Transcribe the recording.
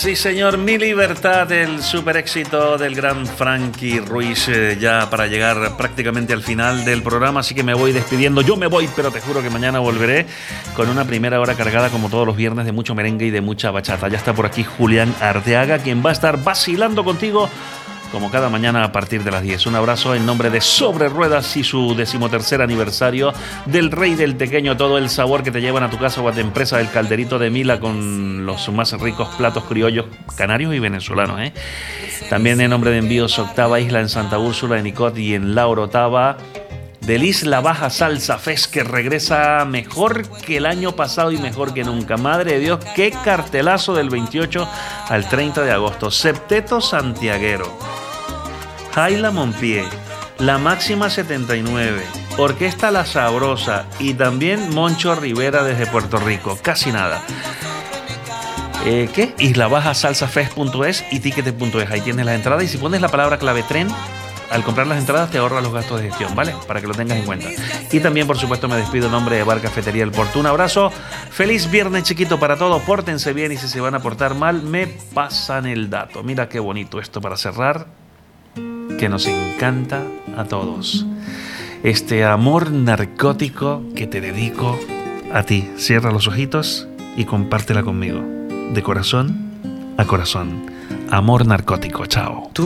Sí, señor, Mi Libertad, el super éxito del gran Frankie Ruiz, ya para llegar prácticamente al final del programa, así que me voy despidiendo. Yo me voy, pero te juro que mañana volveré con una primera hora cargada como todos los viernes de mucho merengue y de mucha bachata. Ya está por aquí Julián Arteaga, quien va a estar vacilando contigo como cada mañana a partir de las 10. Un abrazo en nombre de Sobre Ruedas y su 13º aniversario del Rey del Tequeño. Todo el sabor que te llevan a tu casa o a tu empresa del Calderito de Mila con los más ricos platos criollos canarios y venezolanos, ¿eh? También en nombre de Envíos Octava Isla en Santa Úrsula, en Icod y en La Orotava. Del Isla Baja Salsa Fest, que regresa mejor que el año pasado y mejor que nunca. Madre de Dios, qué cartelazo del 28 al 30 de agosto. Septeto Santiaguero, Jaila Monpié, La Máxima 79, Orquesta La Sabrosa y también Moncho Rivera desde Puerto Rico. Casi nada. ¿Qué? Islabajasalsafest.es y tickets.es. Ahí tienes las entradas y si pones la palabra clave tren, al comprar las entradas te ahorras los gastos de gestión, ¿vale? Para que lo tengas en cuenta. Y también, por supuesto, me despido en nombre de Bar Cafetería El Porto. Un abrazo. Feliz viernes, chiquito, para todos. Pórtense bien y si se van a portar mal, me pasan el dato. Mira qué bonito esto para cerrar, que nos encanta a todos. Este amor narcótico que te dedico a ti. Cierra los ojitos y compártela conmigo. De corazón a corazón. Amor narcótico. Chao.